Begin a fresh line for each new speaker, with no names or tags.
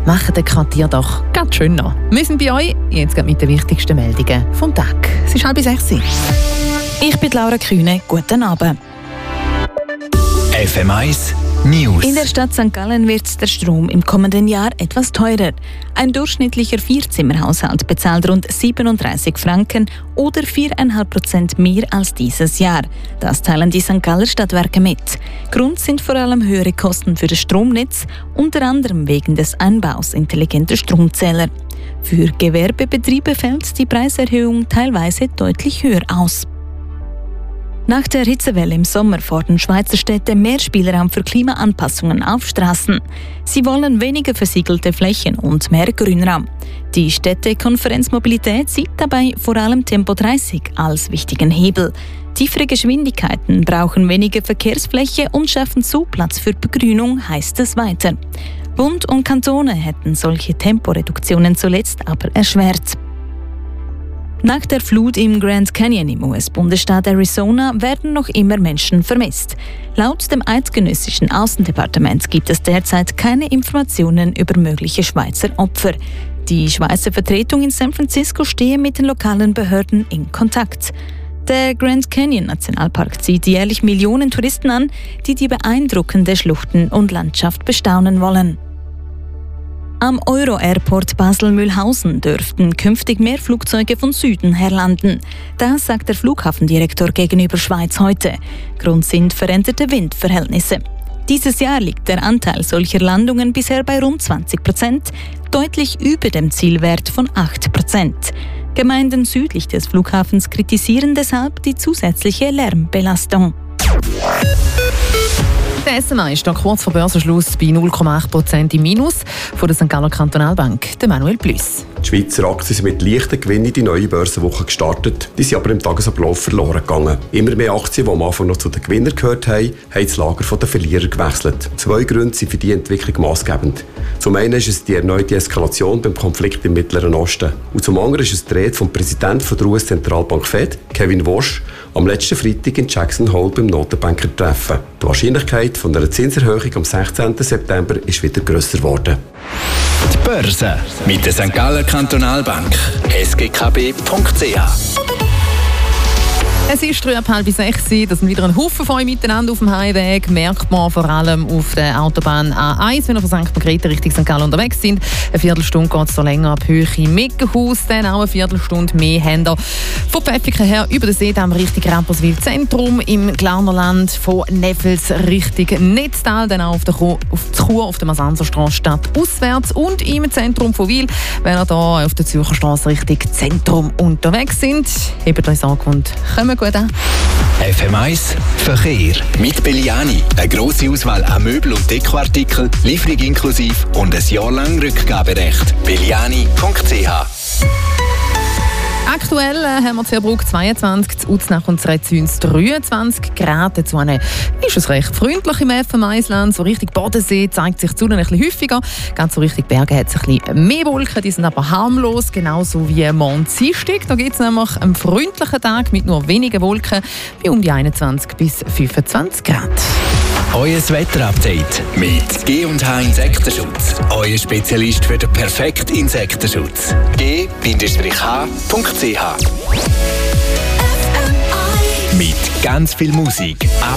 machen den Quartier doch ganz schöner. Wir sind bei euch, jetzt mit den wichtigsten Meldungen vom Tag. Es ist 5:30.
Ich bin Laura Kühne, guten Abend.
FM1 News.
In der Stadt St. Gallen wird der Strom im kommenden Jahr etwas teurer. Ein durchschnittlicher Vierzimmerhaushalt bezahlt rund 37 Franken oder 4,5% mehr als dieses Jahr. Das teilen die St. Galler Stadtwerke mit. Grund sind vor allem höhere Kosten für das Stromnetz, unter anderem wegen des Einbaus intelligenter Stromzähler. Für Gewerbebetriebe fällt die Preiserhöhung teilweise deutlich höher aus. Nach der Hitzewelle im Sommer fordern Schweizer Städte mehr Spielraum für Klimaanpassungen auf Straßen. Sie wollen weniger versiegelte Flächen und mehr Grünraum. Die Städtekonferenz Mobilität sieht dabei vor allem Tempo 30 als wichtigen Hebel. Tiefere Geschwindigkeiten brauchen weniger Verkehrsfläche und schaffen so Platz für Begrünung, heißt es weiter. Bund und Kantone hätten solche Temporeduktionen zuletzt aber erschwert. Nach der Flut im Grand Canyon im US-Bundesstaat Arizona werden noch immer Menschen vermisst. Laut dem eidgenössischen Außendepartement gibt es derzeit keine Informationen über mögliche Schweizer Opfer. Die Schweizer Vertretung in San Francisco stehe mit den lokalen Behörden in Kontakt. Der Grand Canyon Nationalpark zieht jährlich Millionen Touristen an, die beeindruckende Schluchten und Landschaft bestaunen wollen. Am Euro-Airport Basel-Mühlhausen dürften künftig mehr Flugzeuge von Süden her landen. Das sagt der Flughafendirektor gegenüber Schweiz heute. Grund sind veränderte Windverhältnisse. Dieses Jahr liegt der Anteil solcher Landungen bisher bei rund 20%, deutlich über dem Zielwert von 8%. Gemeinden südlich des Flughafens kritisieren deshalb die zusätzliche Lärmbelastung.
Der SMA ist kurz vor Börsenschluss bei 0,8% im Minus von der St. Galler Kantonalbank, der Manuel Plüss.
Die Schweizer Aktien sind mit leichten Gewinnen in die neue Börsenwoche gestartet. Die sind aber im Tagesablauf verloren gegangen. Immer mehr Aktien, die am Anfang noch zu den Gewinnern gehört haben das Lager der Verlierer gewechselt. 2 Gründe sind für diese Entwicklung maßgebend. Zum einen ist es die erneute Eskalation beim Konflikt im Mittleren Osten. Und zum anderen ist es die Rede vom Präsidenten der US-Zentralbank Fed, Kevin Warsh, am letzten Freitag in Jackson Hole beim Notenbanker-Treffen. Die Wahrscheinlichkeit von einer Zinserhöhung am 16. September ist wieder grösser geworden.
Die Börse mit der St. Galler Kantonalbank. sgkb.ch.
Es ist 5:30, das sind wieder ein Haufen von euch miteinander auf dem Heimweg. Merkt man vor allem auf der Autobahn A1, wenn wir von St. Margrethe Richtung St. Gallen unterwegs sind. Eine Viertelstunde geht es so länger ab Höhe Meckenhaus, dann auch eine Viertelstunde mehr haben wir von Pfäffiken her über den Seedamm Richtung Rapperswil Zentrum, im Glarnerland von Neffels Richtung Netztal, dann auch auf Chur auf der Masanserstraße Stadt auswärts und im Zentrum von Wil, wenn ihr hier auf der Zürcher Straße Richtung Zentrum unterwegs sind. Hebt euch Sorge und kommt gut an.
FM1 Verkehr mit Belliani. Eine grosse Auswahl an Möbel- und Dekoartikeln, Lieferung inklusive und ein Jahr lang Rückgaberecht. Belliani.ch.
Aktuell haben wir Zerbrugg 22, Uznach und Zretzüns 23 Grad. Dazu ist es recht freundlich im FM1-Land. So richtig Bodensee zeigt sich die Sonne ein bisschen häufiger. Ganz so richtig Berge hat es ein bisschen mehr Wolken, die sind aber harmlos, genauso wie morgen Dienstag. Da gibt es nämlich einen freundlichen Tag mit nur wenigen Wolken bei um die 21 bis 25 Grad.
Euer Wetterupdate mit G&H Insektenschutz. Euer Spezialist für den perfekten Insektenschutz. g-h.ch. Mit ganz viel Musik.